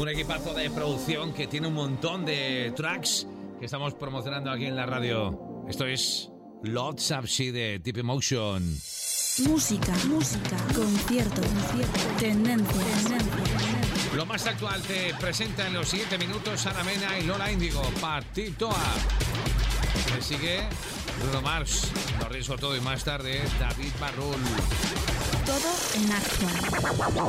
Un equipazo de producción que tiene un montón de tracks que estamos promocionando aquí en la radio. Esto es Lots of Shit de Deep Emotion. Música, concierto, tendencias. Lo más actual te presenta en los siguientes minutos Ana Mena y Lola Índigo. Partitoa. Le sigue Bruno Mars, Lo Riesgo Todo y más tarde David Barrul. Todo en Actual.